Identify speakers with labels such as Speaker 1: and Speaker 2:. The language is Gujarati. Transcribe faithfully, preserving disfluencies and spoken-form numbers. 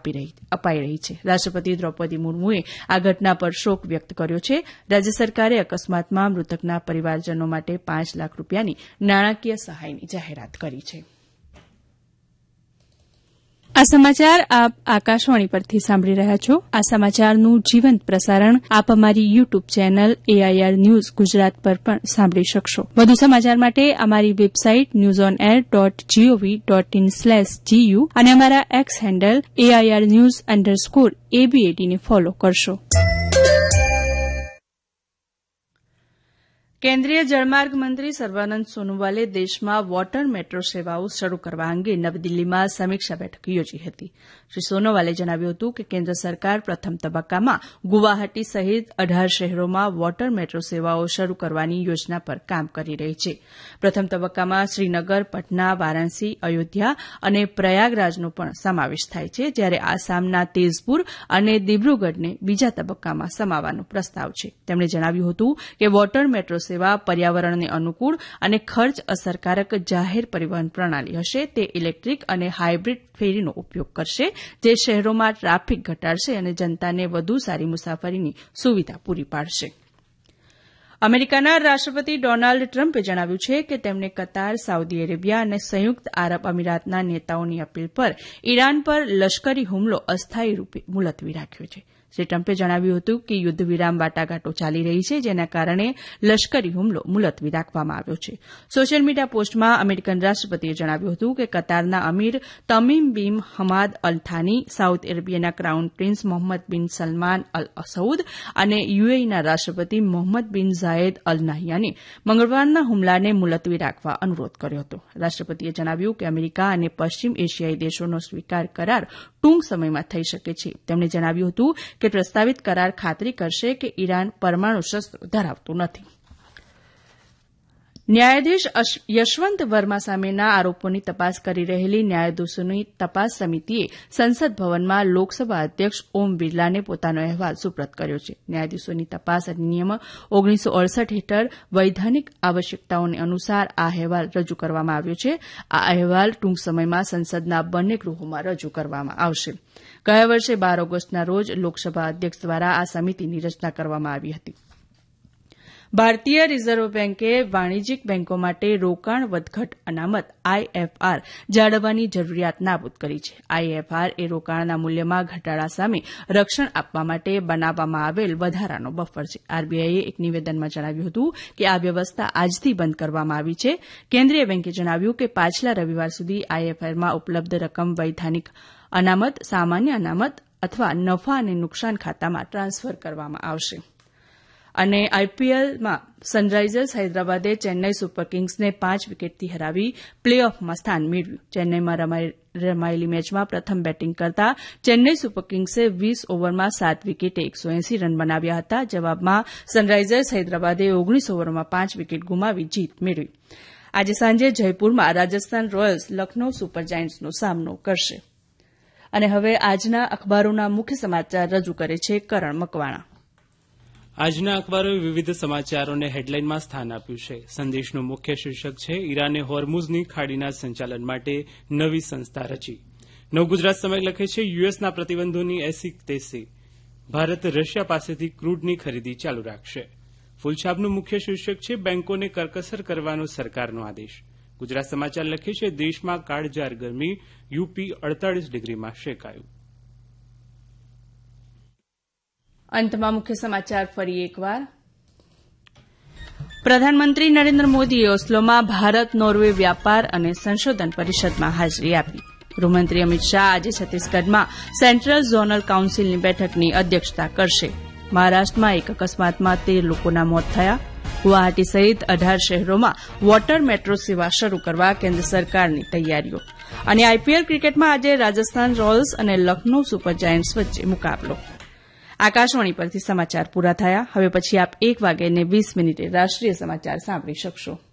Speaker 1: અપાઈ રહી છે. રાષ્ટ્રપતિ દ્રૌપદી મુર્મુએ આ ઘટના પર શોક વ્યક્ત કર્યો છે. રાજ્ય સરકારે અકસ્માતમાં મૃતકના પરિવારજનો માટે પાંચ લાખ રૂપિયાની નાણાકીય સહાયની જાહેરાત કરી છે. આ સમાચાર આપ આકાશવાણી પરથી સાંભળી રહ્યા છો. આ સમાચારનું જીવંત પ્રસારણ આપ અમારી YouTube channel AIR news Gujarat પર પણ સાંભળી શકશો. વધુ સમાચાર માટે અમારી website news on air dot GOV dot in slash GU અને અમારા x handle AIR news underscore એબીએટીને follow કરશો. કેન્દ્રીય જળમાર્ગ મંત્રી સર્વાનંદ સોનોવાલે દેશમાં વોટર મેટ્રો સેવાઓ શરૂ કરવા અંગે નવી દિલ્હીમાં સમીક્ષા બેઠક યોજી હતી. શ્રી સોનોવાલે જણાવ્યું હતું કે કેન્દ્ર સરકાર પ્રથમ તબક્કામાં ગુવાહાટી સહિત અઢાર શહેરોમાં વોટર મેટ્રો સેવાઓ શરૂ કરવાની યોજના પર કામ કરી રહી છે. પ્રથમ તબક્કામાં શ્રીનગર, પટના, વારાણસી, અયોધ્યા અને પ્રયાગરાજનો પણ સમાવેશ થાય છે, જ્યારે આસામના તેઝપુર અને દિબ્રુગઢને બીજા તબક્કામાં સમાવવાનો પ્રસ્તાવ છે. તેમણે જણાવ્યું હતું કે વોટર મેટ્રો સેવા પર્યાવરણને અનુકૂળ અને ખર્ચ અસરકારક જાહેર પરિવહન પ્રણાલી હશે. તે ઇલેક્ટ્રિક અને હાઇબ્રિડ ફેરીનો ઉપયોગ કરશે, જે શહેરોમાં ટ્રાફિક ઘટાડશે અને જનતાને વધુ સારી મુસાફરીની સુવિધા પૂરી પાડશે. અમેરિકાના રાષ્ટ્રપતિ ડોનાલ્ડ ટ્રમ્પે જણાવ્યું છે કે તેમણે કતાર, સાઉદી અરેબિયા અને સંયુક્ત આરબ અમીરાતના નેતાઓની અપીલ પર ઈરાન પર લશ્કરી હુમલો અસ્થાયી રૂપે મુલતવી રાખ્યો છે. શ્રી ટ્રમ્પે જણાવ્યું હતું કે યુદ્ધ વિરામ વાટાઘાટો ચાલી રહી છે, જેના કારણે લશ્કરી હુમલો મુલતવી રાખવામાં આવ્યો છે. સોશિયલ મીડિયા પોસ્ટમાં અમેરિકન રાષ્ટ્રપતિએ જણાવ્યું હતું કે કતારના અમીર તમીમ બિન હમાદ અલ થાની, સાઉદી અરેબિયાના ક્રાઉન પ્રિન્સ મોહમ્મદ બિન સલમાન અલ સઉદ અને યુએઈના રાષ્ટ્રપતિ મોહમ્મદ બિન ઝાયેદ અલ નહયાને મંગળવારના હુમલાને મુલતવી રાખવા અનુરોધ કર્યો હતો. રાષ્ટ્રપતિએ જણાવ્યું કે અમેરિકા અને પશ્ચિમ એશિયાઈ દેશોનો સ્વીકાર કરાર ટૂંક સમયમાં થઈ શકે છે. તેમણે જણાવ્યું હતું કે પ્રસ્તાવિત કરાર ખાતરી કરશે કે ઈરાન પરમાણુ શસ્ત્રો ધરાવતું નથી. ન્યાયાધીશ યશવંત વર્મા સામેના આરોપોની તપાસ કરી રહેલી ન્યાયાધીશોની તપાસ સમિતિએ સંસદ ભવનમાં લોકસભા અધ્યક્ષ ઓમ બિરલાને પોતાનો અહેવાલ સુપ્રત કર્યો છે. ન્યાયાધીશોની તપાસ અધિનિયમ ઓગણીસો અડસઠ હેઠળ વૈધાનિક આવશ્યકતાઓને અનુસાર આ અહેવાલ રજૂ કરવામાં આવ્યો છે. આ અહેવાલ ટૂંક સમયમાં સંસદના બંને ગૃહોમાં રજૂ કરવામાં આવશે. ગયા વર્ષે બાર ઓગસ્ટના રોજ લોકસભા અધ્યક્ષ દ્વારા આ સમિતિની રચના કરવામાં આવી હતી. ભારતીય રિઝર્વ બેન્કે વાણિજ્યિક બેન્કો માટે રોકાણ વધઘટ અનામત આઈએફઆર જાળવવાની જરૂરિયાત નાબૂદ કરી છે. આઈએફઆર એ રોકાણના મૂલ્યમાં ઘટાડા સામે રક્ષણ આપવા માટે બનાવવામાં આવેલ વધારાનો બફર છે. આરબીઆઈએ એક નિવેદનમાં જણાવ્યું હતું કે આ વ્યવસ્થા આજથી બંધ કરવામાં આવી છે. કેન્દ્રીય બેન્કે જણાવ્યું કે પાછલા રવિવાર સુધી આઈએફઆરમાં ઉપલબ્ધ રકમ વૈધાનિક અનામત, સામાન્ય અનામત અથવા નફા અને નુકસાન ખાતામાં ટ્રાન્સફર કરવામાં આવશે. અને આઈપીએલમાં સનરાઇઝર્સ હૈદરાબાદે ચેન્નઈ સુપર કિંગ્સને પાંચ વિકેટથી હરાવી પ્લે ઓફમાં સ્થાન મેળવ્યું. ચેન્નઈમાં રમાયેલી મેચમાં પ્રથમ બેટિંગ કરતા ચેન્નઈ સુપર કિંગ્સે વીસ ઓવરમાં સાત વિકેટે એકસો એંસી રન બનાવ્યા હતા. જવાબમાં સનરાઇઝર્સ હૈદરાબાદે ઓગણીસ ઓવરમાં પાંચ વિકેટ ગુમાવી જીત મેળવી. આજે સાંજે જયપુરમાં રાજસ્થાન રોયલ્સ લખનૌ સુપર જાયન્ટ્સનો સામનો કરશે. અને હવે આજના અખબારોના મુખ્ય સમાચાર રજૂ કરે છે કરણ મકવાણા.
Speaker 2: આજના અખબારોએ વિવિધ સમાચારોને હેડલાઇનમાં સ્થાન આપ્યું છે. સંદેશનું મુખ્ય શીર્ષક છે ઇરાને હોર્મુઝની ખાડીના સંચાલન માટે નવી સંસ્થા રચી. નવ ગુજરાત સમય લખે છે યુએસના પ્રતિબંધોની એસી તેસી. ભારત રશિયા પાસેથી ક્રૂડની ખરીદી ચાલુ રાખશે. ફૂલછાપનું મુખ્ય શીર્ષક છે બેન્કોને કરકસર કરવાનો સરકારનો આદેશ. ગુજરાત સમાચાર લખે છે દેશમાં કાળઝાળ ગરમી, યુપી અડતાલીસ ડિગ્રીમાં શેકાયું.
Speaker 1: અંતમાં મુખ્ય સમાચાર ફરી એકવાર. પ્રધાનમંત્રી નરેન્દ્ર મોદીએ ઓસ્લોમાં ભારત નોર્વે વ્યાપાર અને સંશોધન પરિષદમાં હાજરી આપી. ગૃહમંત્રી અમિત શાહ આજે છત્તીસગઢમાં સેન્ટ્રલ ઝોનલ કાઉન્સિલની બેઠકની અધ્યક્ષતા કરશે. મહારાષ્ટ્રમાં એક અકસ્માતમાં તેર લોકોના મોત થયા. ગુવાહાટી સહિત અઢાર શહેરોમાં વોટર મેટ્રો સેવા શરૂ કરવા કેન્દ્ર સરકારની તૈયારીઓ. અને આઈપીએલ ક્રિકેટમાં આજે રાજસ્થાન રોયલ્સ અને લખનૌ સુપર જાયન્ટ્સ વચ્ચે મુકાબલો. આકાશવાણી પરથી સમાચાર પૂરા થયા. હવે પછી આપ એક વાગ્યે વીસ મિનિટે રાષ્ટ્રીય સમાચાર સાંભળી શકશો.